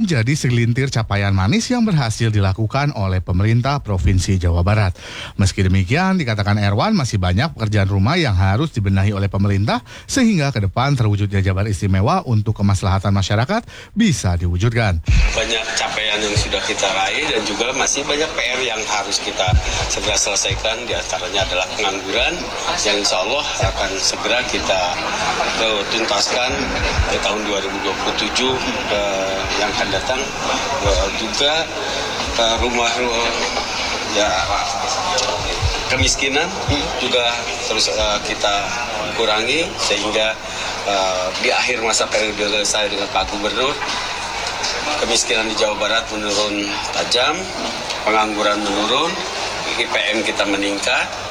menjadi segelintir capaian manis yang berhasil dilakukan oleh pemerintah Provinsi Jawa Barat. Meski demikian, dikatakan Erwan masih banyak pekerjaan rumah yang harus dibenahi oleh pemerintah sehingga ke depan terwujudnya Jabar Istimewa untuk kemaslahatan masyarakat bisa diwujudkan. Banyak capaian yang sudah kita raih dan juga masih banyak PR yang harus kita segera selesaikan. Di antaranya adalah pengangguran yang insya Allah akan segera kita tuntaskan di tahun 2027 yang akan datang. Juga rumah ya kemiskinan juga terus kita kurangi sehingga di akhir masa periode saya dengan Pak Gubernur kemiskinan di Jawa Barat menurun tajam, pengangguran menurun, IPM kita meningkat.